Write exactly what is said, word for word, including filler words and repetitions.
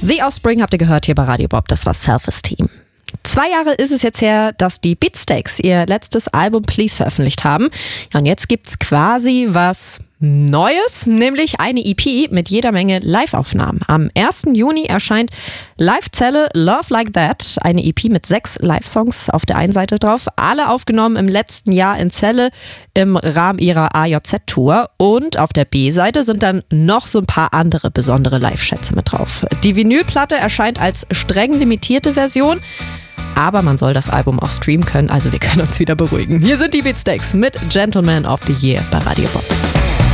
The Offspring habt ihr gehört hier bei Radio Bob, das war Self-Esteem. Zwei Jahre ist es jetzt her, dass die Beatsteaks ihr letztes Album Please veröffentlicht haben. Ja, und jetzt gibt's quasi was Neues, nämlich eine E P mit jeder Menge Live-Aufnahmen. Am ersten Juni erscheint Live-Zelle Love Like That, eine E P mit sechs Live-Songs auf der einen Seite drauf, alle aufgenommen im letzten Jahr in Celle im Rahmen ihrer A J Z-Tour. Und auf der B-Seite sind dann noch so ein paar andere besondere Live-Schätze mit drauf. Die Vinylplatte erscheint als streng limitierte Version, aber man soll das Album auch streamen können, also wir können uns wieder beruhigen. Hier sind die Beatsteaks mit Gentleman of the Year bei Radio Bob.